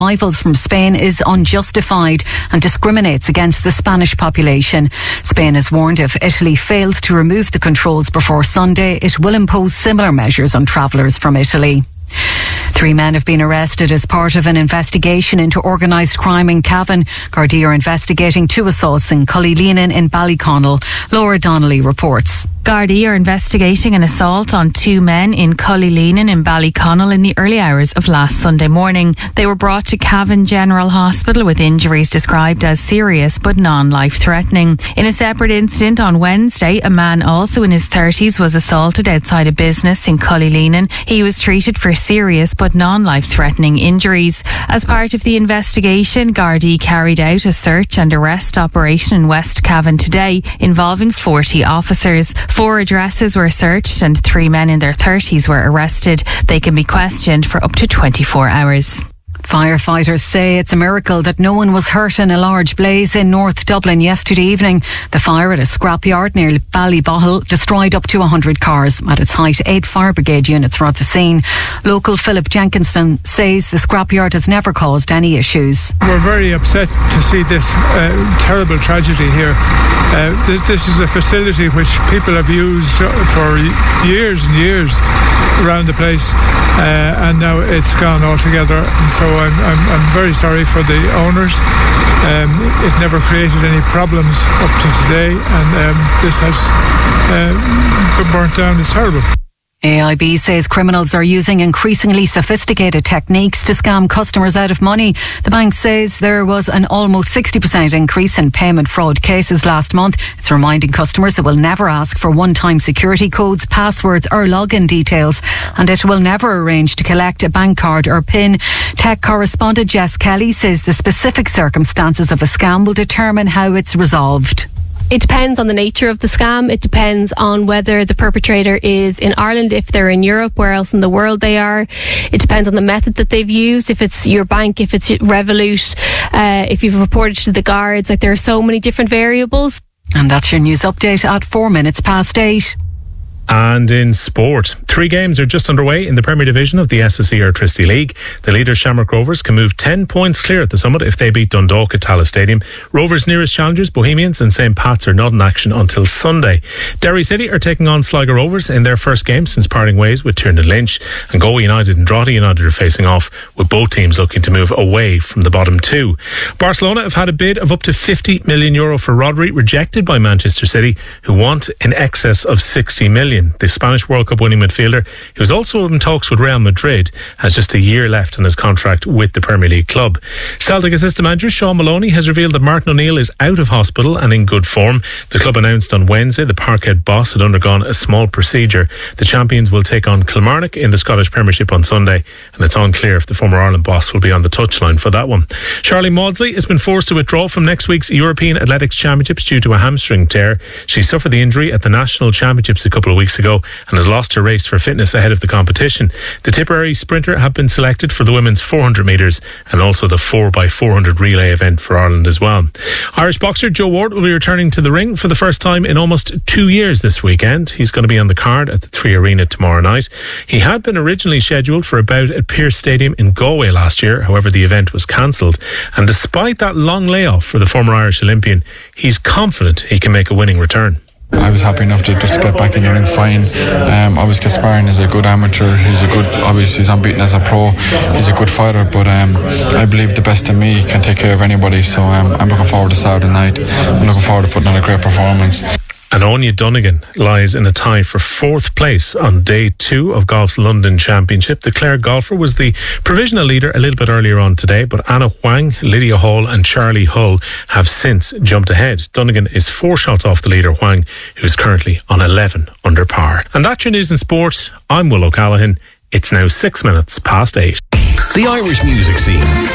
arrivals from Spain is unjustified and discriminates against the Spanish population. Spain has warned if Italy fails to remove the controls before Sunday, it will impose similar measures on travellers from Italy. 3 men have been arrested as part of an investigation into organised crime in Cavan. Gardaí are investigating 2 assaults in Cullyleanan in Ballyconnell. Laura Donnelly reports. Gardaí are investigating an assault on 2 men in Cullyleanan in Ballyconnell in the early hours of last Sunday morning. They were brought to Cavan General Hospital with injuries described as serious but non-life-threatening. In a separate incident on Wednesday, a man also in his 30s was assaulted outside a business in Cullyleanan. He was treated for serious but non-life-threatening injuries. As part of the investigation, Gardaí carried out a search and arrest operation in West Cavan today involving 40 officers. 4 addresses were searched and 3 men in their 30s were arrested. They can be questioned for up to 24 hours. Firefighters say it's a miracle that no one was hurt in a large blaze in North Dublin yesterday evening. The fire at a scrapyard near Ballybohill destroyed up to 100 cars. At its height, 8 fire brigade units were at the scene. Local Philip Jenkinson says the scrapyard has never caused any issues. We're very upset to see this terrible tragedy here. This is a facility which people have used for years and years around the place, and now it's gone altogether. And so I'm very sorry for the owners. It never created any problems up to today, and this has been burnt down. It's terrible. AIB says criminals are using increasingly sophisticated techniques to scam customers out of money. The bank says there was an almost 60% increase in payment fraud cases last month. It's reminding customers it will never ask for one-time security codes, passwords or login details, and it will never arrange to collect a bank card or PIN. Tech correspondent Jess Kelly says the specific circumstances of a scam will determine how it's resolved. It depends on the nature of the scam. It depends on whether the perpetrator is in Ireland, if they're in Europe, where else in the world they are. It depends on the method that they've used, if it's your bank, if it's Revolut, if you've reported to the guards. Like, there are so many different variables. And that's your news update at 8:04. And in sport, 3 games are just underway in the Premier Division of the SSE Electricity League. The leaders, Shamrock Rovers, can move 10 points clear at the summit if they beat Dundalk at Tallaght Stadium. Rovers' nearest challengers, Bohemians and St. Pat's, are not in action until Sunday. Derry City are taking on Sligo Rovers in their first game since parting ways with Tiernan Lynch. And Galway United and Drogheda United are facing off, with both teams looking to move away from the bottom 2. Barcelona have had a bid of up to €50 million for Rodri rejected by Manchester City, who want in excess of €60 million. The Spanish World Cup winning midfielder, who is also in talks with Real Madrid, has just a year left on his contract with the Premier League club. Celtic assistant manager Sean Maloney has revealed that Martin O'Neill is out of hospital and in good form. The club announced on Wednesday the Parkhead boss had undergone a small procedure. The champions will take on Kilmarnock in the Scottish Premiership on Sunday, and it's unclear if the former Ireland boss will be on the touchline for that one. Charlie Maudsley has been forced to withdraw from next week's European Athletics Championships due to a hamstring tear. She suffered the injury at the National Championships a couple of weeks ago and has lost her race for fitness ahead of the competition. The Tipperary sprinter have been selected for the women's 400 metres and also the 4x400 relay event for Ireland as well. Irish boxer Joe Ward will be returning to the ring for the first time in almost 2 years this weekend. He's going to be on the card at the 3 Arena tomorrow night. He had been originally scheduled for a bout at Pearse Stadium in Galway last year. However, the event was cancelled. And despite that long layoff for the former Irish Olympian, he's confident he can make a winning return. I was happy enough to just get back in the ring fine. Obviously Kasparyan is a good amateur. Obviously he's unbeaten as a pro. He's a good fighter, but I believe the best in me can take care of anybody. So I'm looking forward to Saturday night. I'm looking forward to putting on a great performance. And Anya Donegan lies in a tie for 4th place on day 2 of golf's London Championship. The Clare golfer was the provisional leader a little bit earlier on today, but Anna Huang, Lydia Hall and Charlie Hull have since jumped ahead. Donegan is 4 shots off the leader, Huang, who is currently on 11 under par. And that's your news in sport. I'm Will O'Callaghan. It's now 6 minutes past 8. The Irish music scene.